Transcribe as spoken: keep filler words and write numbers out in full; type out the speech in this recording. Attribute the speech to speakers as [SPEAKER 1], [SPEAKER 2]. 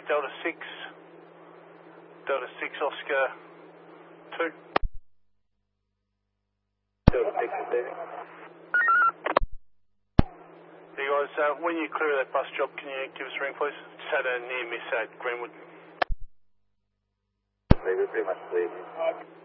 [SPEAKER 1] Delta six, Delta six Oscar two.
[SPEAKER 2] Delta six receiving.
[SPEAKER 1] You guys, uh, when you clear that bus job, can you give us a ring, please? Just had a near miss at Greenwood.
[SPEAKER 2] Pretty much clear.